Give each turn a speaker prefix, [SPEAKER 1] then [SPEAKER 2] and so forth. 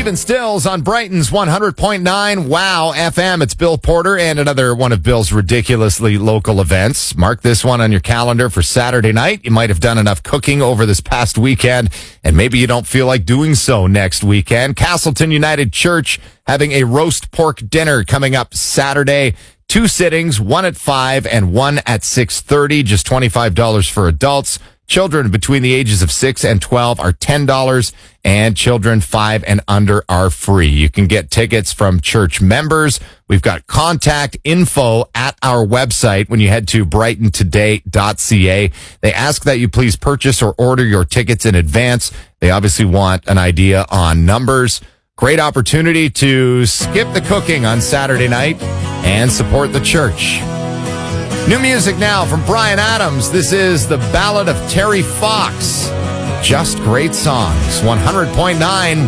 [SPEAKER 1] Stephen Stills on Brighton's 100.9 Wow FM. It's Bill Porter and another one of Bill's ridiculously local events. Mark this one on your calendar for Saturday night. You might have done enough cooking over this past weekend, and maybe you don't feel like doing so next weekend. Castleton United Church having a roast pork dinner coming up Saturday. 2 sittings, one at 5 and one at 6:30, just $25 for adults. Children between the ages of 6 and 12 are $10, and children 5 and under are free. You can get tickets from church members. We've got contact info at our website when you head to brightontoday.ca. They ask that you please purchase or order your tickets in advance. They obviously want an idea on numbers. Great opportunity to skip the cooking on Saturday night and support the church. New music now from Bryan Adams. This is the Ballad of Terry Fox. Just great songs. 100.9